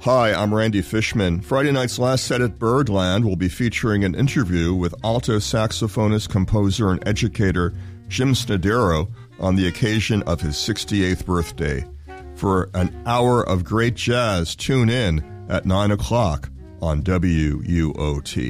Hi, I'm Randy Fishman. Friday night's Last Set at Birdland will be featuring an interview with alto saxophonist, composer, and educator Jim Snodero on the occasion of his 68th birthday. For an hour of great jazz, tune in at 9 o'clock on WUOT.